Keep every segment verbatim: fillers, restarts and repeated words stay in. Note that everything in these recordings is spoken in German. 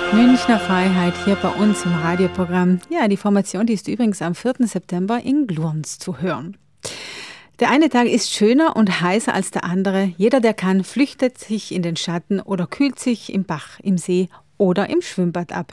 Münchner Freiheit hier bei uns im Radioprogramm. Ja, die Formation, die ist übrigens am vierten September in Glurns zu hören. Der eine Tag ist schöner und heißer als der andere. Jeder, der kann, flüchtet sich in den Schatten oder kühlt sich im Bach, im See oder im Schwimmbad ab.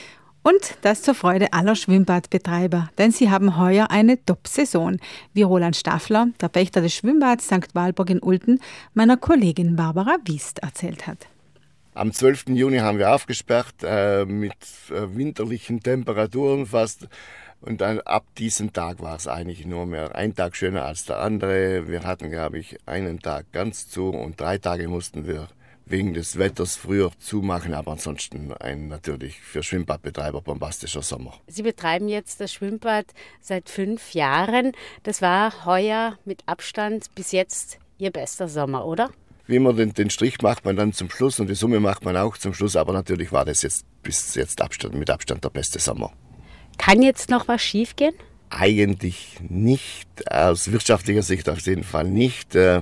Und das zur Freude aller Schwimmbadbetreiber, denn sie haben heuer eine Top-Saison, wie Roland Staffler, der Pächter des Schwimmbads Sankt Walburg in Ulten, meiner Kollegin Barbara Wiest erzählt hat. Am zwölften Juni haben wir aufgesperrt äh, mit äh, winterlichen Temperaturen fast. Und dann ab diesem Tag war es eigentlich nur mehr ein Tag schöner als der andere. Wir hatten, glaube ich, einen Tag ganz zu und drei Tage mussten wir wegen des Wetters früher zumachen. Aber ansonsten ein natürlich für Schwimmbadbetreiber bombastischer Sommer. Sie betreiben jetzt das Schwimmbad seit fünf Jahren. Das war heuer mit Abstand bis jetzt Ihr bester Sommer, oder? Wie immer, den, den Strich macht man dann zum Schluss und die Summe macht man auch zum Schluss. Aber natürlich war das jetzt bis jetzt Abstand, mit Abstand der beste Sommer. Kann jetzt noch was schiefgehen? Eigentlich nicht, aus wirtschaftlicher Sicht auf jeden Fall nicht. Wir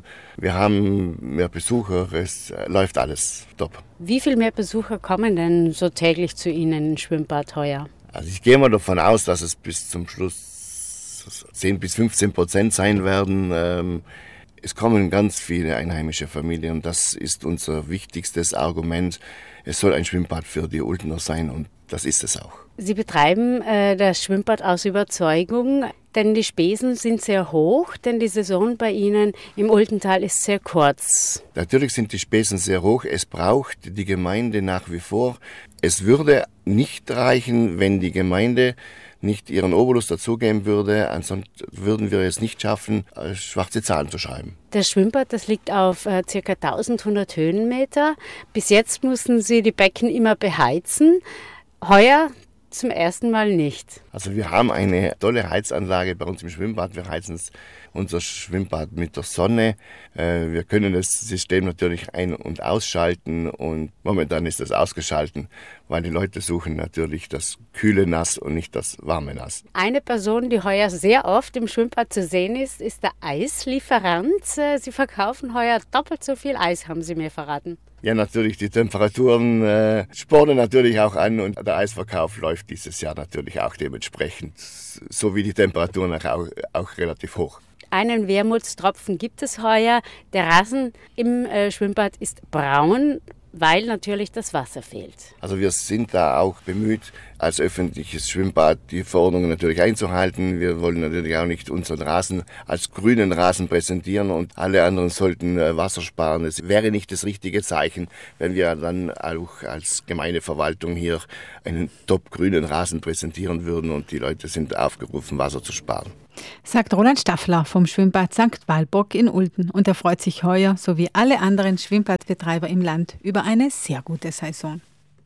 haben mehr Besucher, es läuft alles top. Wie viel mehr Besucher kommen denn so täglich zu Ihnen ins Schwimmbad heuer? Also ich gehe mal davon aus, dass es bis zum Schluss zehn bis fünfzehn Prozent sein werden. Es kommen ganz viele einheimische Familien, das ist unser wichtigstes Argument. Es soll ein Schwimmbad für die Ultener sein und das ist es auch. Sie betreiben äh, das Schwimmbad aus Überzeugung, denn die Spesen sind sehr hoch, denn die Saison bei Ihnen im Ultental ist sehr kurz. Natürlich sind die Spesen sehr hoch, es braucht die Gemeinde nach wie vor. Es würde nicht reichen, wenn die Gemeinde nicht ihren Obolus dazugeben würde, ansonsten würden wir es nicht schaffen, schwarze Zahlen zu schreiben. Das Schwimmbad, das liegt auf äh, ca. eintausendhundert Höhenmeter. Bis jetzt mussten Sie die Becken immer beheizen. Heuer zum ersten Mal nicht. Also wir haben eine tolle Heizanlage bei uns im Schwimmbad. Wir heizen unser Schwimmbad mit der Sonne. Wir können das System natürlich ein- und ausschalten und momentan ist das ausgeschalten, weil die Leute suchen natürlich das kühle Nass und nicht das warme Nass. Eine Person, die heuer sehr oft im Schwimmbad zu sehen ist, ist der Eislieferant. Sie verkaufen heuer doppelt so viel Eis, haben Sie mir verraten. Ja, natürlich, die Temperaturen äh, spornen natürlich auch an und der Eisverkauf läuft dieses Jahr natürlich auch dementsprechend, so wie die Temperaturen auch, auch relativ hoch. Einen Wermutstropfen gibt es heuer. Der Rasen im äh, Schwimmbad ist braun, weil natürlich das Wasser fehlt. Also wir sind da auch bemüht, als öffentliches Schwimmbad die Verordnungen natürlich einzuhalten. Wir wollen natürlich auch nicht unseren Rasen als grünen Rasen präsentieren und alle anderen sollten Wasser sparen. Es wäre nicht das richtige Zeichen, wenn wir dann auch als Gemeindeverwaltung hier einen top grünen Rasen präsentieren würden und die Leute sind aufgerufen, Wasser zu sparen. Sagt Roland Staffler vom Schwimmbad Sankt Walburg in Ulten und er freut sich heuer, so wie alle anderen Schwimmbadbetreiber im Land, über eine sehr gute Saison.